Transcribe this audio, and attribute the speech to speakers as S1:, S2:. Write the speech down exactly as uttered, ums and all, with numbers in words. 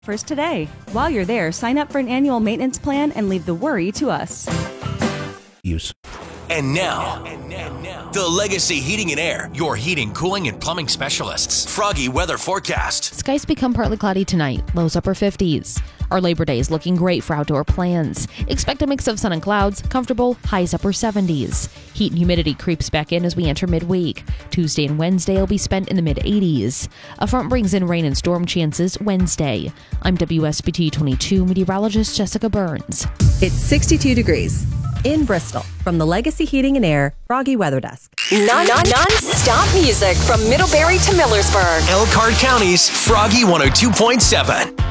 S1: First today. While you're there, sign up for an annual maintenance plan and leave the worry to us.
S2: Use.
S3: And now, and now, the Legacy Heating and Air, your heating, cooling, and plumbing specialists. Froggy weather forecast.
S4: Skies become partly cloudy tonight, lows upper fifties. Our Labor Day is looking great for outdoor plans. Expect a mix of sun and clouds, comfortable, highs upper seventies. Heat and humidity creeps back in as we enter midweek. Tuesday and Wednesday will be spent in the mid-eighties. A front brings in rain and storm chances Wednesday. I'm W S B T twenty-two meteorologist Jessica Burns.
S5: It's sixty-two degrees in Bristol from the Legacy Heating and Air Froggy Weather Desk.
S6: Non, non, non-stop music from Middlebury to Millersburg.
S3: Elkhart County's Froggy one oh two point seven.